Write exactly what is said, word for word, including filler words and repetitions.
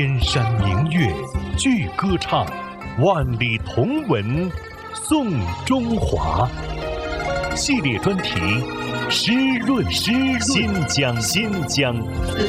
千山明月俱歌唱，万里同文颂中华。系列专题：湿润湿润新疆新疆。